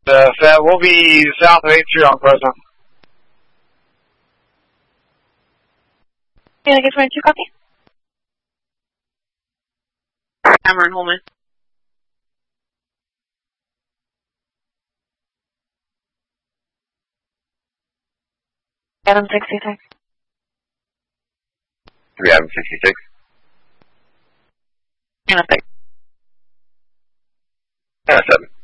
we'll be south of 83 on Fresno. Can I get 22 copy? Hammer and Holman. Adam 66. 3 Adam 66. And a 6. And a 7.